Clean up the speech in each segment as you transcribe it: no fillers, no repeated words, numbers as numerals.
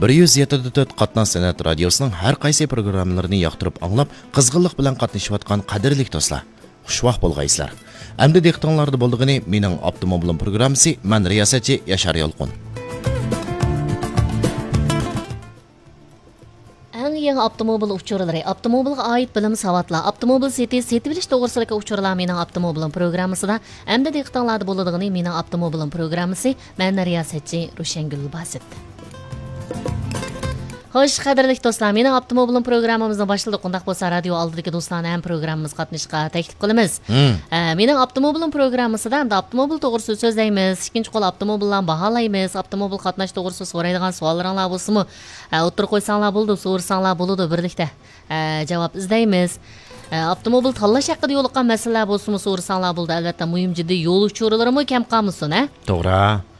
107.4 Qatnaq San'at Radiosuning har qaysi programmalarini yoqtirib anglab, qizg'inlik bilan qatnashayotgan qadrli do'stlar. Xushvaqt bo'lgaysizlar. Endi diqqatingizda bo'ldig'ini mening avtomobilim programmasi, men riyosatchi Yashar Yolqun. Yangi avtomobil uchurlari, avtomobilga oid bilim savatlar, avtomobil setish to'g'risidagi uchurlar mening avtomobilim programmasida, endi diqqatingizda bo'ldig'ini mening avtomobilim programmasi, men riyosatchi Rushangul Basit. Xo'sh, qadrli do'stlar, mening avtomobilim programmamizni boshladik. Qundaq bo'lsa, radio oldidagi do'stlarni ham programmamiz qatnashishga taklif qilamiz. Mening avtomobilim programmasida ham avtomobil to'g'risida so'zlaymiz, ikkinchi qo'l avtomobillarni baholaymiz, avtomobil qatnash to'g'risida so'raydigan savollaringiz bo'lsa-mu, o'tirib qo'ysanglar bo'ldi, so'rasanglar bo'ladi, birlikda javob izlaymiz. Avtomobil tanlash haqida yo'liqqan masalalar bo'lsa-mu, so'rasanglar bo'ldi. Albatta, muhim jiddiy yo'l uchurlarimi kam qolmasin, To'g'ri.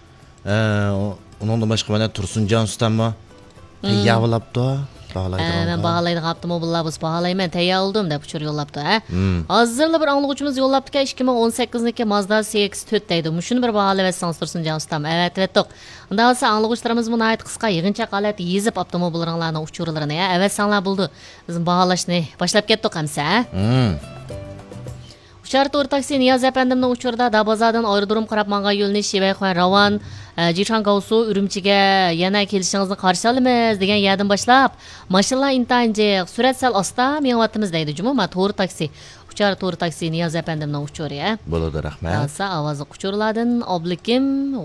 Undan boshqa mana Tursunjon ustammi? Tayyorlabdi. Men baholaydigan avtomobillar bo'lsa baholayman, tayyor oldim deb uchur yo'llabdi, Hozirda bir anglag'uvchimiz yo'llabdi-ki 2018niki Mazda CX-4 deydi. Shuni bir baholab etsangiz Tursunjon ustam. Evet. Unda olsa anglag'uvchilarimiz buni ayt qisqa yig'incha holat yezib avtomobillaringlarni uchurlarini, evet sanlar bo'ldi. Biz baholashni boshlab ketdik hamsa, Uchar to'g'ri taksi Niyoz efendimning uchurda Dabozordan aerodrom qarab mangan yo'lni Shivayxon Ravon Jichangovsu Urumchiga yana kelishingizni qarshi olamiz degan yerdan boshlab mashinalar intayin jiq, surat sal osta menyapmiz deydi jumma to'g'ri taksi. Uchar to'g'ri taksi Niyoz efendimning uchuri, Bo'ladi, rahmat. Asa ovozi uchurlardan oblikim